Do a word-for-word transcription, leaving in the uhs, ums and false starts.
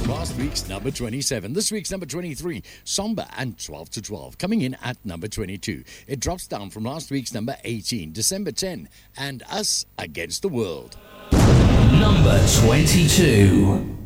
last week's number twenty-seven. This week's number twenty-three, Somber and twelve to twelve, coming in at number twenty-two. It drops down from last week's number eighteen, December tenth, and Us Against the World. Number twenty-two.